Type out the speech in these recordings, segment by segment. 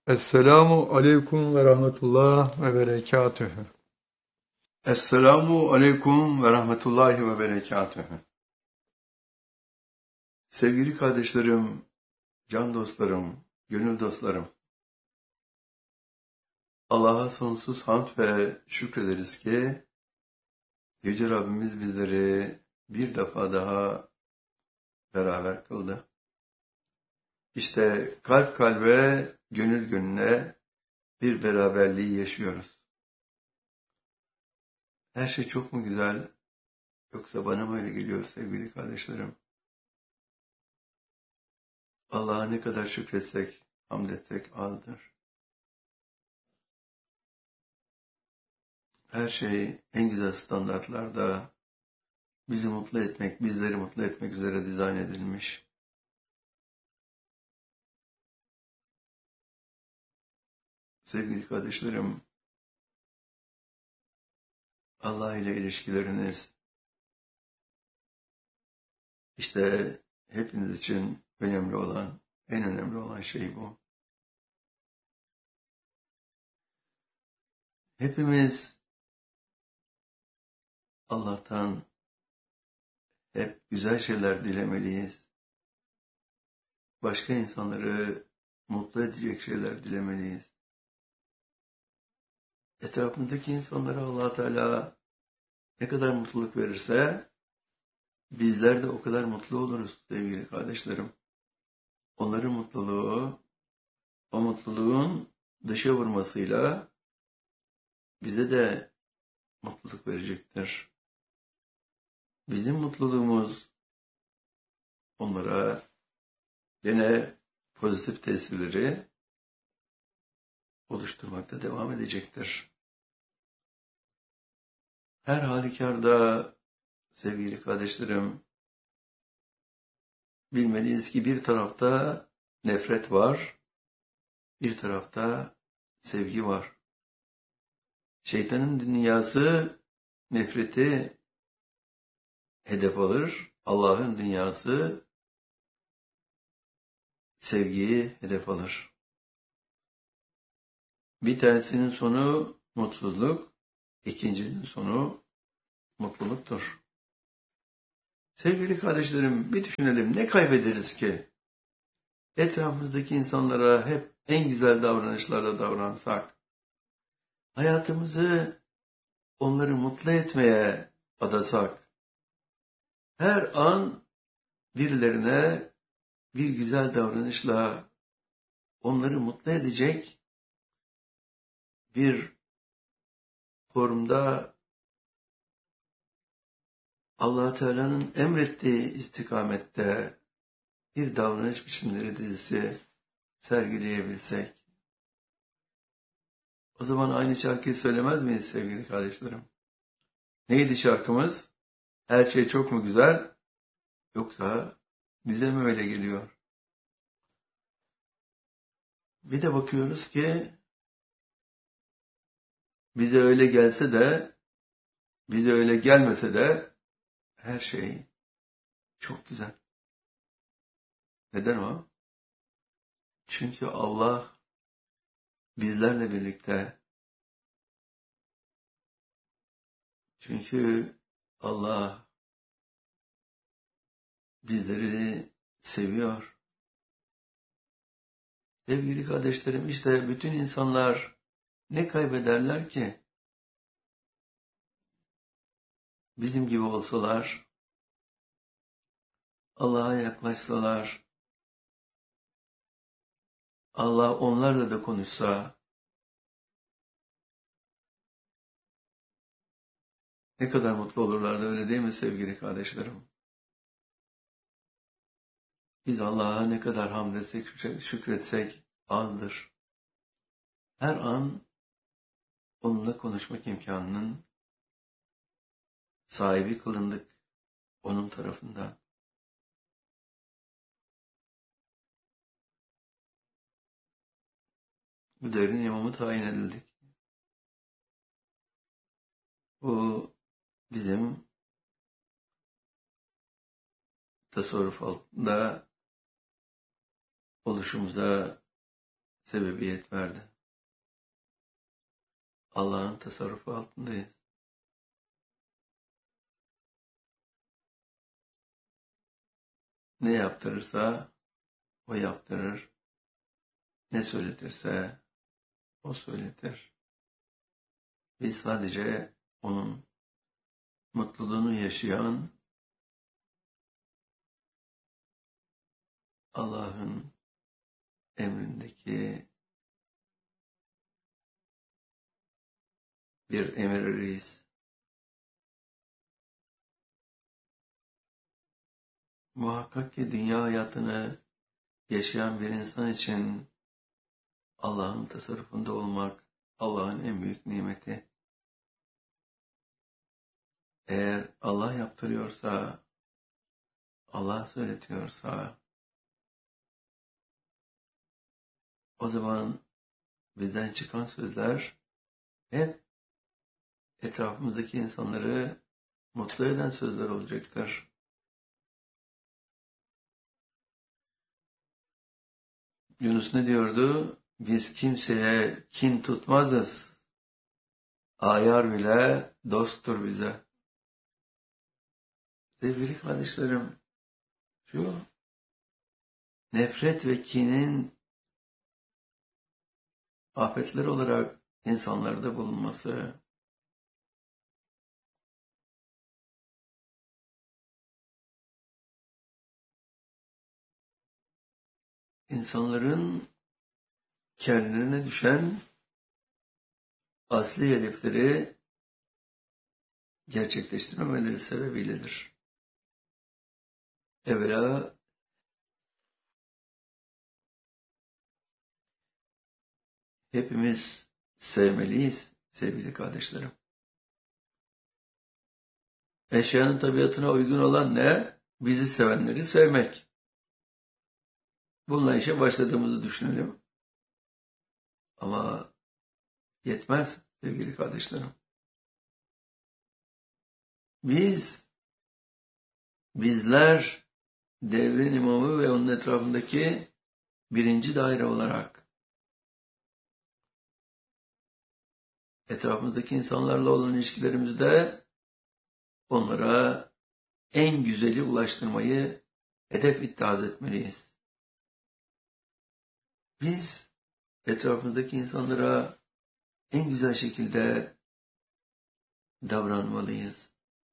Esselamu aleyküm ve rahmetullah ve berekatühü. Esselamu aleyküm ve rahmetullahi ve berekatühü. Sevgili kardeşlerim, can dostlarım, gönül dostlarım. Allah'a sonsuz hamd ve şükrederiz ki Yüce Rabbimiz bizleri bir defa daha beraber kıldı. İşte kalp kalbe, gönül gönüle bir beraberliği yaşıyoruz. Her şey çok mu güzel, yoksa bana mı öyle geliyor sevgili kardeşlerim? Allah'a ne kadar şükretsek, hamd etsek azdır. Her şey en güzel standartlarda bizi mutlu etmek, bizleri mutlu etmek üzere dizayn edilmiş. Sevgili kardeşlerim, Allah ile ilişkileriniz, işte hepiniz için önemli olan, en önemli olan şey bu. Hepimiz Allah'tan hep güzel şeyler dilemeliyiz. Başka insanları mutlu edecek şeyler dilemeliyiz. Etrafımızdaki insanlara Allah Teala ne kadar mutluluk verirse bizler de o kadar mutlu oluruz sevgili kardeşlerim. Onların mutluluğu, o mutluluğun dışa vurmasıyla bize de mutluluk verecektir. Bizim mutluluğumuz onlara yine pozitif tesirleri oluşturmakta devam edecektir. Her halükarda sevgili kardeşlerim, bilmeliyiz ki bir tarafta nefret var, bir tarafta sevgi var. Şeytanın dünyası nefreti hedef alır, Allah'ın dünyası sevgiyi hedef alır. Bir tanesinin sonu mutsuzluk, ikincinin sonu mutluluktur. Sevgili kardeşlerim, bir düşünelim, ne kaybederiz ki? Etrafımızdaki insanlara hep en güzel davranışlarla davransak, hayatımızı onları mutlu etmeye adasak, her an birilerine bir güzel davranışla onları mutlu edecek bir formda Allah Teala'nın emrettiği istikamette bir davranış biçimleri dizisi sergileyebilsek, o zaman aynı şarkıyı söylemez miyiz sevgili kardeşlerim? Neydi şarkımız? Her şey çok mu güzel, yoksa bize mi öyle geliyor? Bir de bakıyoruz ki bize öyle gelse de, bize öyle gelmese de her şey çok güzel. Neden o? Çünkü Allah bizlerle birlikte. Çünkü Allah bizleri seviyor. Sevgili kardeşlerim, işte bütün insanlar ne kaybederler ki? Bizim gibi olsalar, Allah'a yaklaşsalar, Allah onlarla da konuşsa, ne kadar mutlu olurlardı, öyle değil mi sevgili kardeşlerim? Biz Allah'a ne kadar hamd etsek, şükretsek azdır. Her an onunla konuşmak imkanının sahibi kılındık onun tarafından. Bu devrin imamı tayin edildik. Bu bizim tasavvuf altında oluşumuza sebebiyet verdi. Allah'ın tasarrufu altındayız. Ne yaptırırsa o yaptırır. Ne söyletirse o söyletir. Biz sadece onun mutluluğunu yaşayan, Allah'ın emrindeki bir emir eriyiz. Muhakkak ki dünya hayatını yaşayan bir insan için Allah'ın tasarrufunda olmak Allah'ın en büyük nimeti. Eğer Allah yaptırıyorsa, Allah söyletiyorsa, o zaman bizden çıkan sözler hep etrafımızdaki insanları mutlu eden sözler olacaktır. Yunus ne diyordu? Biz kimseye kin tutmazız. Ayar bile dosttur bize. Sevgili kardeşlerim, şu nefret ve kinin afetler olarak insanlarda bulunması, insanların kendilerine düşen asli hedefleri gerçekleştirememeleri sebebiyledir. Evvela hepimiz sevmeliyiz sevgili kardeşlerim. Eşyanın tabiatına uygun olan ne? Bizi sevenleri sevmek. Bununla işe başladığımızı düşünelim. Ama yetmez sevgili kardeşlerim. Bizler devrin imamı ve onun etrafındaki birinci daire olarak etrafımızdaki insanlarla olan ilişkilerimizde onlara en güzeli ulaştırmayı hedef ittihaz etmeliyiz. Biz etrafımızdaki insanlara en güzel şekilde davranmalıyız.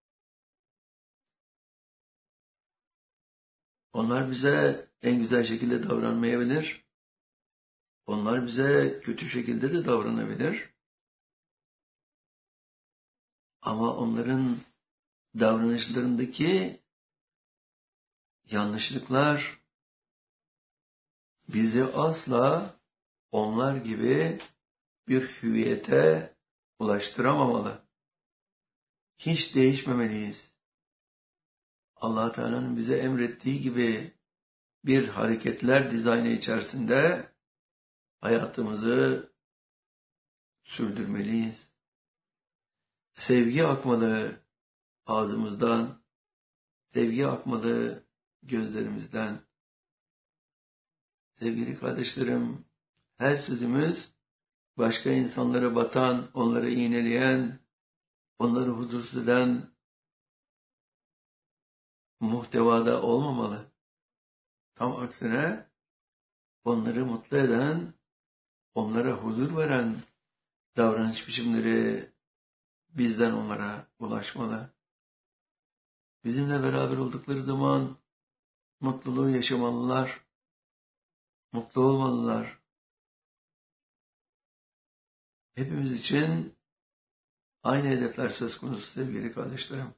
Onlar bize en güzel şekilde davranmayabilir. Onlar bize kötü şekilde de davranabilir. Ama onların davranışlarındaki yanlışlıklar bizi asla onlar gibi bir hüviyete ulaştıramamalı. Hiç değişmemeliyiz. Allah Teala'nın bize emrettiği gibi bir hareketler dizaynı içerisinde hayatımızı sürdürmeliyiz. Sevgi akmalı ağzımızdan, sevgi akmalı gözlerimizden. Sevgili kardeşlerim, her sözümüz başka insanlara batan, onları iğneleyen, onları huzursuz eden muhtevada olmamalı. Tam aksine onları mutlu eden, onlara huzur veren davranış biçimleri bizden onlara ulaşmalı. Bizimle beraber oldukları zaman mutluluğu yaşamalılar, mutlu olmalılar. Hepimiz için aynı hedefler söz konusu sevgili kardeşlerim.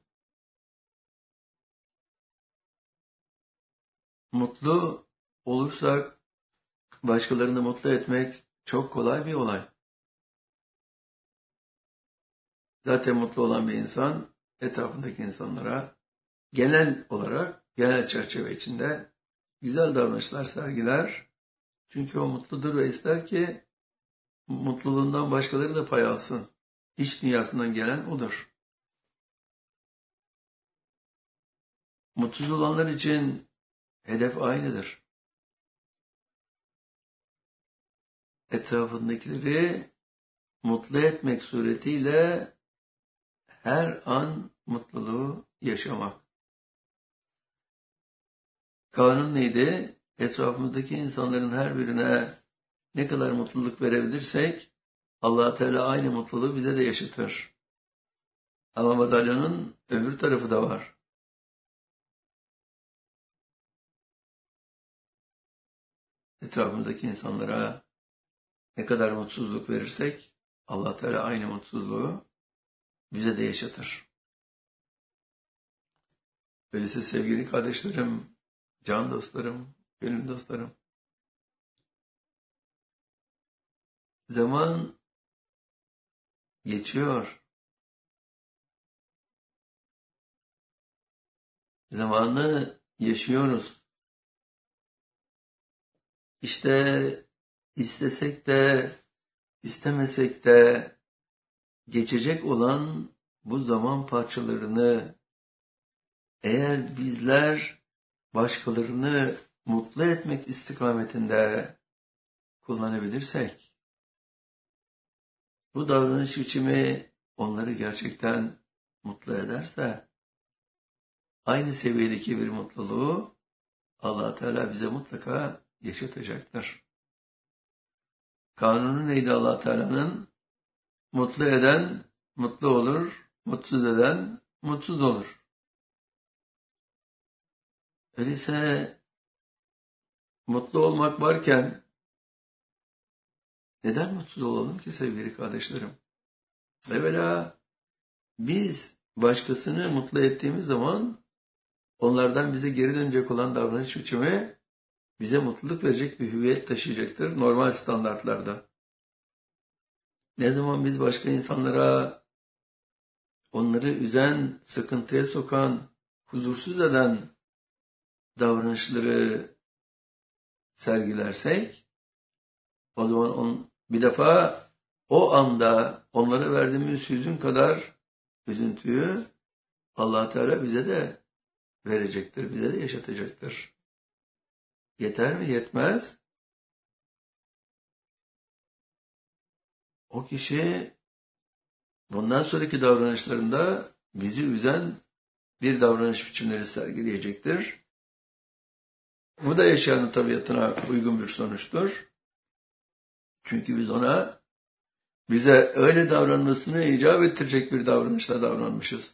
Mutlu olursak başkalarını mutlu etmek çok kolay bir olay. Zaten mutlu olan bir insan etrafındaki insanlara genel olarak, genel çerçeve içinde güzel davranışlar sergiler. Çünkü o mutludur ve ister ki mutluluğundan başkaları da pay alsın. İç dünyasından gelen odur. Mutsuz olanlar için hedef aynıdır. etrafındakileri mutlu etmek suretiyle her an mutluluğu yaşamak. Kanun neydi? Etrafımızdaki insanların her birine ne kadar mutluluk verebilirsek Allah Teala aynı mutluluğu bize de yaşatır. Ama madalyonun öbür tarafı da var. Etrafımızdaki insanlara ne kadar mutsuzluk verirsek Allah Teala aynı mutsuzluğu bize de yaşatır. Öyleyse sevgili kardeşlerim, can dostlarım, gönül dostlarım, zaman geçiyor. Zamanı yaşıyoruz. İşte istesek de istemesek de geçecek olan bu zaman parçalarını eğer bizler başkalarını mutlu etmek istikametinde kullanabilirsek, bu davranış biçimi onları gerçekten mutlu ederse, aynı seviyedeki bir mutluluğu Allah Teala bize mutlaka yaşatacaktır. Kanunu neydi Allah Teala'nın? Mutlu eden mutlu olur, mutsuz eden mutsuz olur. Öyleyse mutlu olmak varken neden mutsuz olalım ki sevgili kardeşlerim? Evvela biz başkasını mutlu ettiğimiz zaman onlardan bize geri dönecek olan davranış biçimi bize mutluluk verecek bir hüviyet taşıyacaktır normal standartlarda. Ne zaman biz başka insanlara onları üzen, sıkıntıya sokan, huzursuz eden davranışları sergilersek, o zaman bir defa o anda onlara verdiğimiz hüzün kadar üzüntüyü Allah Teala bize de verecektir, bize de yaşatacaktır. Yeter mi? Yetmez. O kişi bundan sonraki davranışlarında bizi üzen bir davranış biçimleri sergileyecektir. Bu da yaşayanın tabiatına uygun bir sonuçtur. Çünkü biz ona bize öyle davranmasını icap ettirecek bir davranışla davranmışız.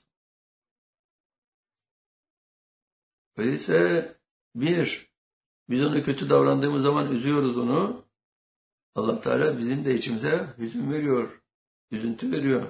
Öyleyse biz ona kötü davrandığımız zaman üzüyoruz onu. Allah Teala bizim de içimize hüzün veriyor, üzüntü veriyor.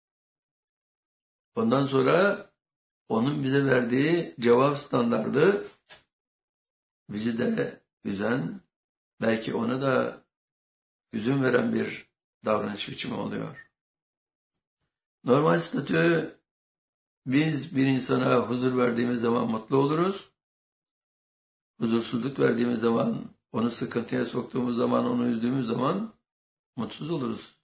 Ondan sonra onun bize verdiği cevap standardı bizi de üzen, belki ona da hüzün veren bir davranış biçimi oluyor. Normal statü, biz bir insana huzur verdiğimiz zaman mutlu oluruz. Huzursuzluk verdiğimiz zaman, onu sıkıntıya soktuğumuz zaman, onu üzdüğümüz zaman mutsuz oluruz.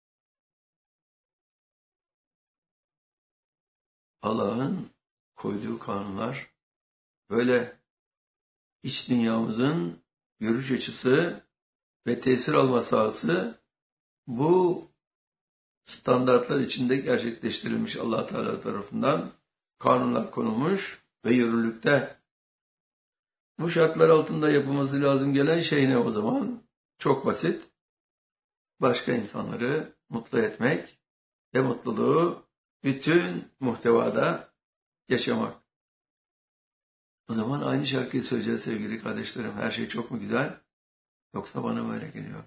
Allah'ın koyduğu kanunlar böyle. İç dünyamızın görüş açısı ve tesir alma sahası bu standartlar içinde gerçekleştirilmiş Allah Teala tarafından kanunlar konulmuş ve yürürlükte. Bu şartlar altında yapılması lazım gelen şey ne o zaman? Çok basit. Başka insanları mutlu etmek ve mutluluğu bütün muhtevada yaşamak. O zaman aynı şarkıyı söyleyeceğiz sevgili kardeşlerim. Her şey çok mu güzel? Yoksa bana mı öyle geliyor?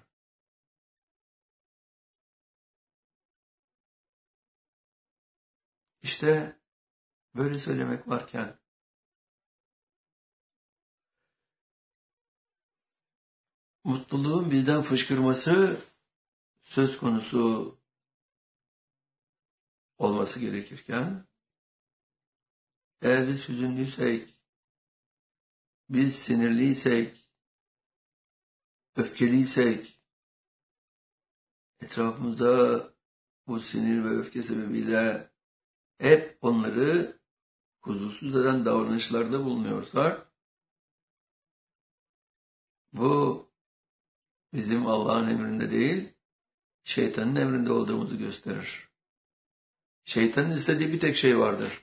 İşte böyle söylemek varken mutluluğun bizden fışkırması söz konusu olması gerekirken, eğer biz hüzünlüysek, biz sinirliysek, öfkeliysek, etrafımızda bu sinir ve öfke sebebiyle hep onları huzursuz eden davranışlarda bulunuyorsak, bu bizim Allah'ın emrinde değil, şeytanın emrinde olduğumuzu gösterir. Şeytanın istediği bir tek şey vardır.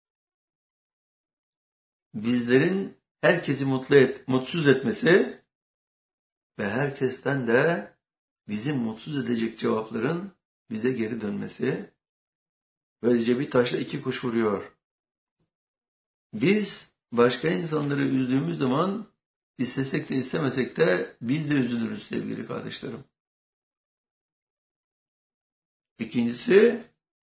Bizlerin herkesi mutsuz etmesi ve herkesten de bizi mutsuz edecek cevapların bize geri dönmesi. Böylece bir taşla iki kuş vuruyor. Biz başka insanları üzdüğümüz zaman istesek de istemesek de biz de üzülürüz sevgili kardeşlerim. İkincisi,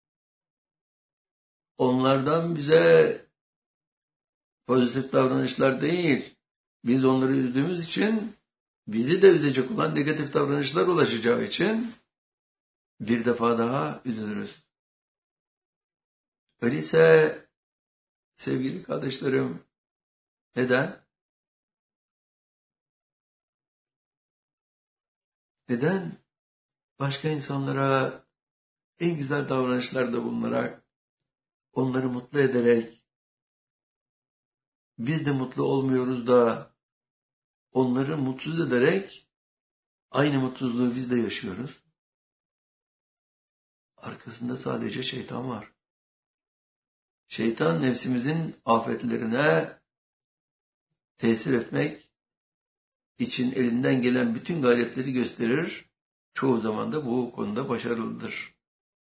onlardan bize pozitif davranışlar değil, biz onları üzdüğümüz için bizi de üzecek olan negatif davranışlar ulaşacağı için bir defa daha üzülürüz. Öyleyse sevgili kardeşlerim, neden? Neden başka insanlara en güzel davranışlarda bulunarak, onları mutlu ederek, biz de mutlu olmuyoruz da onları mutsuz ederek aynı mutsuzluğu biz de yaşıyoruz? Arkasında sadece şeytan var. Şeytan nefsimizin afetlerine tesir etmek için elinden gelen bütün gayretleri gösterir. Çoğu zaman da bu konuda başarılıdır.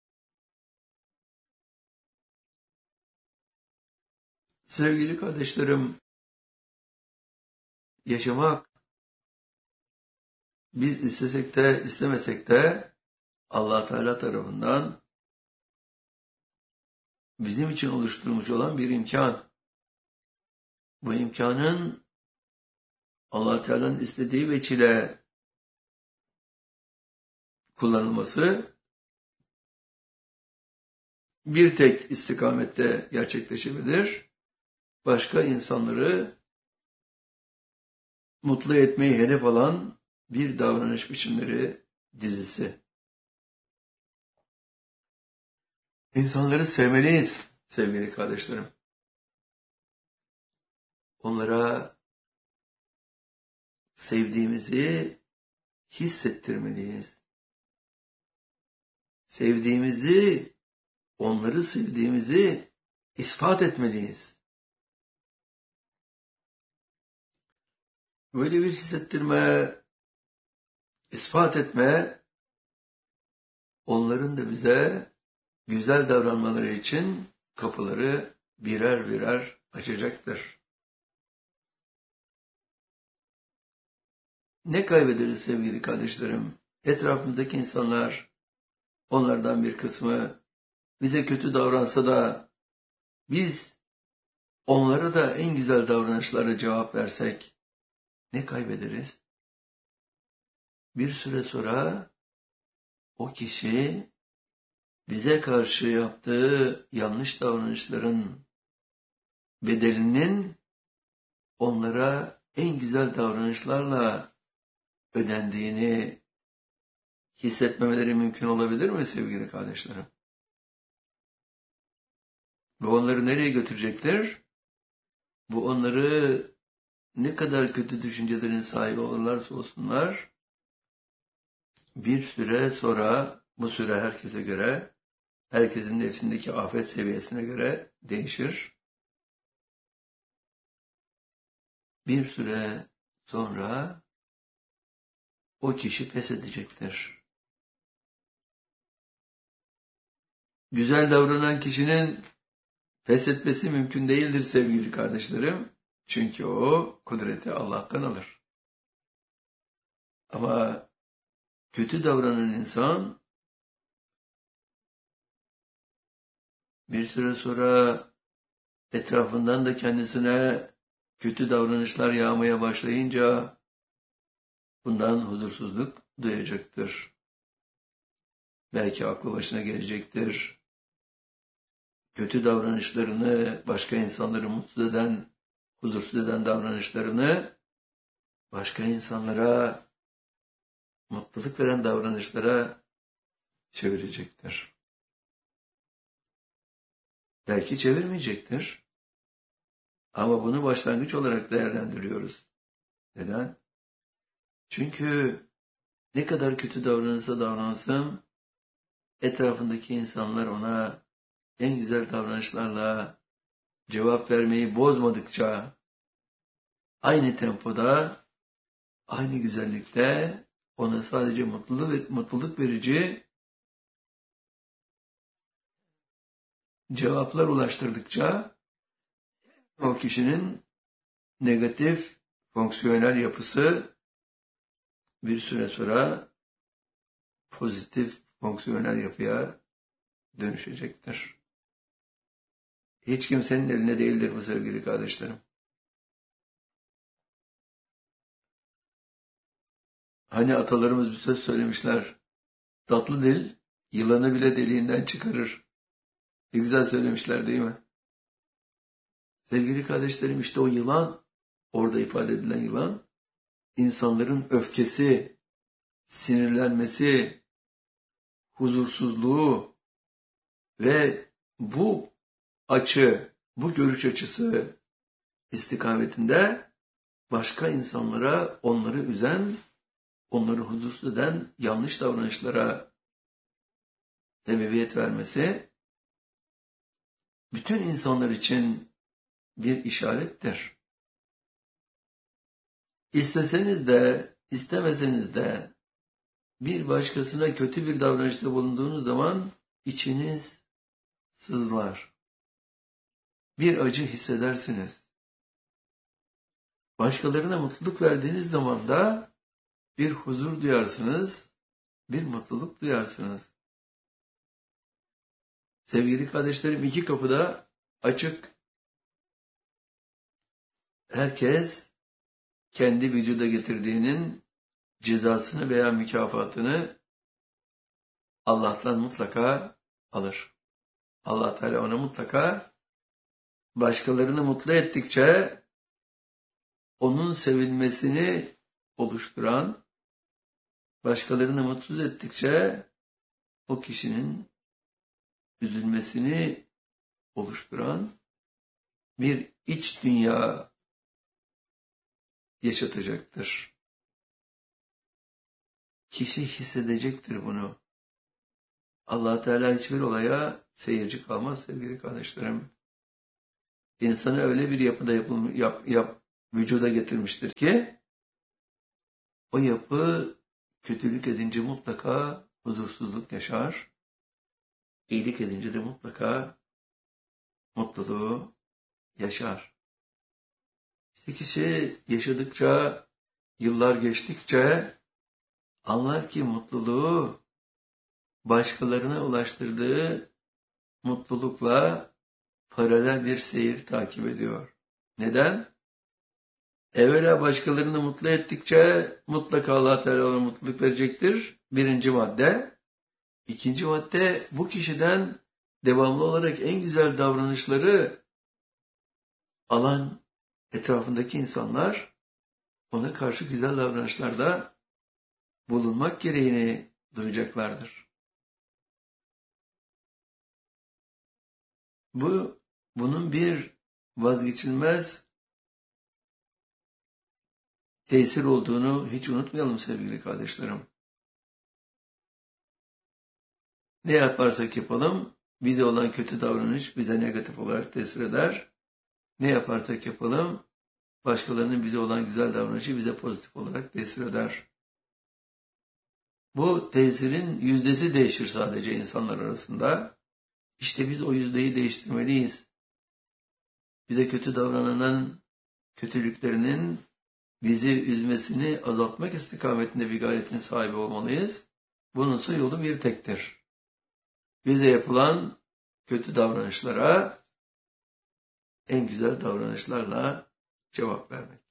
Sevgili kardeşlerim, yaşamak biz istesek de istemesek de Allah Teala tarafından bizim için oluşturulmuş olan bir imkan. Bu imkanın Allah Teala'nın istediği veçile kullanılması bir tek istikamette gerçekleşebilir. Başka insanları mutlu etmeyi hedef alan bir davranış biçimleri dizisi. İnsanları sevmeliyiz sevgili kardeşlerim. Onlara sevdiğimizi hissettirmeliyiz. Sevdiğimizi, onları sevdiğimizi ispat etmeliyiz. Böyle bir hissettirme, ispat etme, onların da bize güzel davranmaları için kapıları birer birer açacaktır. Ne kaybederiz sevgili kardeşlerim? Etrafımızdaki insanlar, onlardan bir kısmı bize kötü davransa da biz onlara da en güzel davranışlara cevap versek ne kaybederiz? Bir süre sonra o kişi bize karşı yaptığı yanlış davranışların bedelinin onlara en güzel davranışlarla ödendiğini hissetmemeleri mümkün olabilir mi sevgili kardeşlerim? Bu onları nereye götürecektir? Bu onları ne kadar kötü düşüncelerin sahibi olurlarsa olsunlar, bir süre sonra, bu süre herkese göre, herkesin nefsindeki afet seviyesine göre değişir. Bir süre sonra o kişi pes edecektir. Güzel davranan kişinin pes etmesi mümkün değildir sevgili kardeşlerim. Çünkü o kudreti Allah'tan alır. Ama kötü davranan insan bir süre sonra etrafından da kendisine kötü davranışlar yağmaya başlayınca bundan huzursuzluk duyacaktır. Belki aklı başına gelecektir. Kötü davranışlarını, başka insanları mutsuz eden, huzursuz eden davranışlarını başka insanlara mutluluk veren davranışlara çevirecektir. Belki çevirmeyecektir. Ama bunu başlangıç olarak değerlendiriyoruz. Neden? Çünkü ne kadar kötü davranırsa davransın, etrafındaki insanlar ona en güzel davranışlarla cevap vermeyi bozmadıkça, aynı tempoda, aynı güzellikte ona sadece mutluluk verici cevaplar ulaştırdıkça o kişinin negatif fonksiyonel yapısı bir süre sonra pozitif fonksiyonel yapıya dönüşecektir. Hiç kimsenin eline değildir bu sevgili kardeşlerim. Hani atalarımız bir söz söylemişler. Tatlı dil yılanı bile deliğinden çıkarır. Ne güzel söylemişler değil mi? Sevgili kardeşlerim, işte o yılan, orada ifade edilen yılan, insanların öfkesi, sinirlenmesi, huzursuzluğu ve bu açı, bu görüş açısı istikametinde başka insanlara, onları üzen, onları huzursuz eden yanlış davranışlara sebebiyet vermesi bütün insanlar için bir işarettir. İsteseniz de, istemeseniz de bir başkasına kötü bir davranışta bulunduğunuz zaman içiniz sızlar. Bir acı hissedersiniz. Başkalarına mutluluk verdiğiniz zaman da bir huzur duyarsınız, bir mutluluk duyarsınız. Sevgili kardeşlerim, iki kapı da açık. Herkes kendi vücuda getirdiğinin cezasını veya mükafatını Allah'tan mutlaka alır. Allah Teala ona mutlaka başkalarını mutlu ettikçe onun sevinmesini oluşturan, başkalarını mutsuz ettikçe o kişinin üzülmesini oluşturan bir iç dünya yaşatacaktır. Kişi hissedecektir bunu. Allah Teala hiçbir olaya seyirci kalmaz sevgili kardeşlerim. İnsanı öyle bir yapıda vücuda getirmiştir ki o yapı kötülük edince mutlaka huzursuzluk yaşar. İyilik edince de mutlaka mutluluğu yaşar. İşte kişi yaşadıkça, yıllar geçtikçe anlar ki mutluluğu başkalarına ulaştırdığı mutlulukla paralel bir seyir takip ediyor. Neden? Evvela başkalarını mutlu ettikçe mutlaka Allah Teala ona mutluluk verecektir. Birinci madde. İkinci madde, bu kişiden devamlı olarak en güzel davranışları alan etrafındaki insanlar ona karşı güzel davranışlarda bulunmak gereğini duyacaklardır. Bunun bir vazgeçilmez tesir olduğunu hiç unutmayalım sevgili kardeşlerim. Ne yaparsak yapalım, bize olan kötü davranış bize negatif olarak tesir eder. Ne yaparsak yapalım, başkalarının bize olan güzel davranışı bize pozitif olarak tesir eder. Bu tesirin yüzdesi değişir sadece insanlar arasında. İşte biz o yüzdeyi değiştirmeliyiz. Bize kötü davrananın kötülüklerinin bizi üzmesini azaltmak istikametinde bir gayretin sahibi olmalıyız. Bunun yolu bir tektir. Bize yapılan kötü davranışlara en güzel davranışlarla cevap vermek.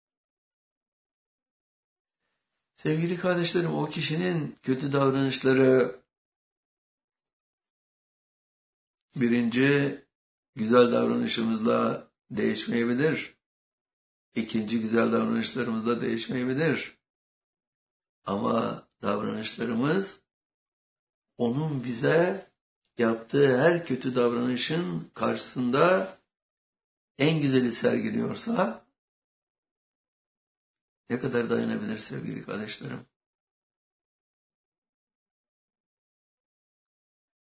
Sevgili kardeşlerim, o kişinin kötü davranışları birinci güzel davranışımızla değişmeyebilir. İkinci güzel davranışlarımızla değişmeyebilir. Ama davranışlarımız onun bize yaptığı her kötü davranışın karşısında en güzeli sergiliyorsa ne kadar dayanabilir sevgili kardeşlerim?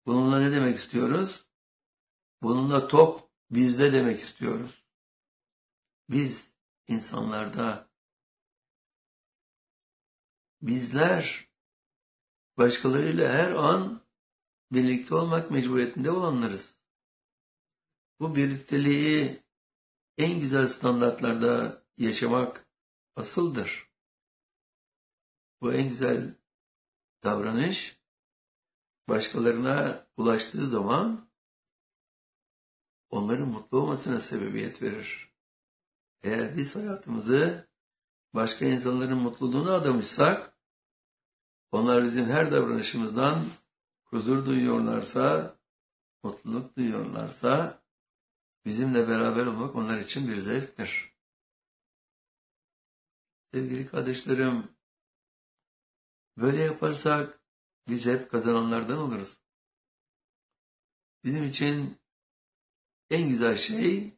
Bununla ne demek istiyoruz? Bununla top bizde demek istiyoruz. Biz insanlarda, bizler başkalarıyla her an birlikte olmak mecburiyetinde olanlarız. Bu birlikteliği en güzel standartlarda yaşamak asıldır. Bu en güzel davranış başkalarına ulaştığı zaman onların mutlu olmasına sebebiyet verir. Eğer biz hayatımızı başka insanların mutluluğuna adamışsak, onlar bizim her davranışımızdan huzur duyuyorlarsa, mutluluk duyuyorlarsa, bizimle beraber olmak onlar için bir zevktir. Sevgili kardeşlerim, böyle yaparsak biz hep kazananlardan oluruz. Bizim için en güzel şey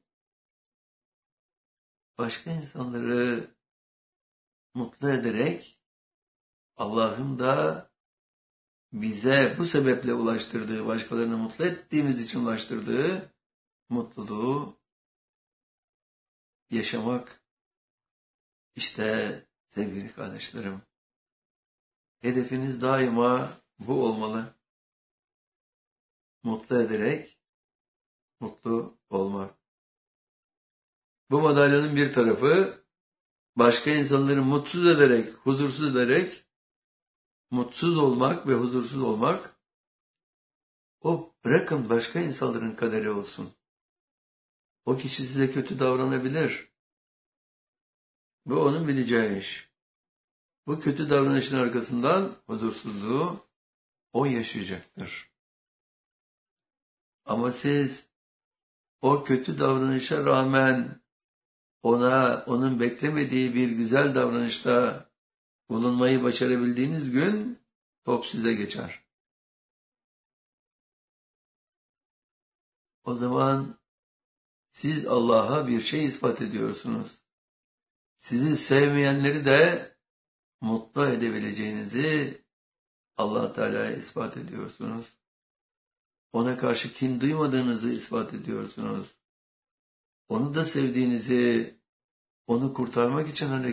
başka insanları mutlu ederek Allah'ın da bize bu sebeple ulaştırdığı, başkalarını mutlu ettiğimiz için ulaştırdığı mutluluğu yaşamak. İşte sevgili kardeşlerim, hedefiniz daima bu olmalı. Mutlu ederek mutlu olmak. Bu madalyonun bir tarafı başka insanları mutsuz ederek, huzursuz ederek mutsuz olmak ve huzursuz olmak, o bırakın başka insanların kaderi olsun. O kişi size kötü davranabilir. Bu onun bileceği iş. Bu kötü davranışın arkasından huzursuzluğu o yaşayacaktır. Ama siz o kötü davranışa rağmen onun beklemediği bir güzel davranışta bulunmayı başarabildiğiniz gün top size geçer. O zaman siz Allah'a bir şey ispat ediyorsunuz. Sizi sevmeyenleri de mutlu edebileceğinizi Allah Teala'ya ispat ediyorsunuz. Ona karşı kin duymadığınızı ispat ediyorsunuz. Onu da sevdiğinizi, onu kurtarmak için hareket